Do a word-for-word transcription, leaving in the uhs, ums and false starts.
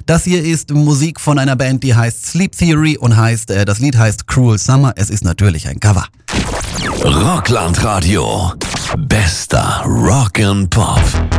Das hier ist Musik von einer Band, die heißt Sleep Theory und heißt, äh, das Lied heißt Cruel Summer. Es ist natürlich ein Cover. Rockland Radio. Bester Rock and Pop.